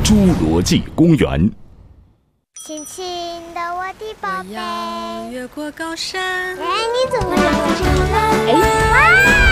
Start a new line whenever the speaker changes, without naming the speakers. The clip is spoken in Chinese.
侏罗纪公园。
轻轻的我的宝贝，
我要越过高山。
哎，你怎么有这个？哎，哇！